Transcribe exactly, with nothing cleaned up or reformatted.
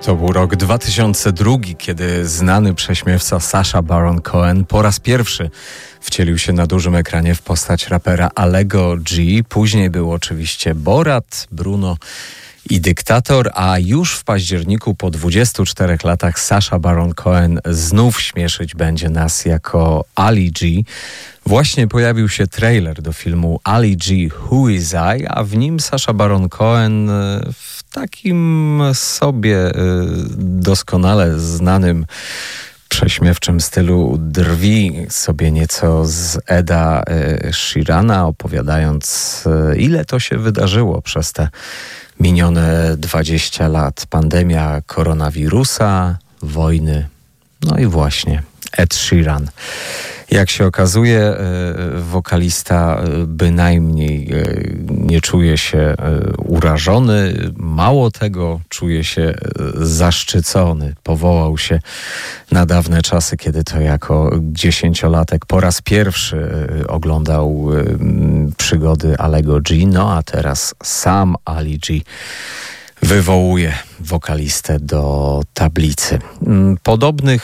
To był rok dwa tysiące drugi, kiedy znany prześmiewca Sacha Baron Cohen po raz pierwszy wcielił się na dużym ekranie w postać rapera Alego G. Później był oczywiście Borat, Bruno i Dyktator, a już w październiku po dwudziestu czterech latach Sacha Baron Cohen znów śmieszyć będzie nas jako Ali G. Właśnie pojawił się trailer do filmu Ali G. Who Is I, a w nim Sacha Baron Cohen w takim sobie doskonale znanym prześmiewczym stylu drwi sobie nieco z Eda Sheerana, opowiadając, ile to się wydarzyło przez te minione dwadzieścia lat. Pandemia koronawirusa, wojny, no i właśnie Ed Sheeran. Jak się okazuje, wokalista bynajmniej nie czuje się urażony, mało tego, czuje się zaszczycony. Powołał się na dawne czasy, kiedy to jako dziesięciolatek po raz pierwszy oglądał przygody Alego G, no a teraz sam Ali G wywołuje wokalistę do tablicy. Podobnych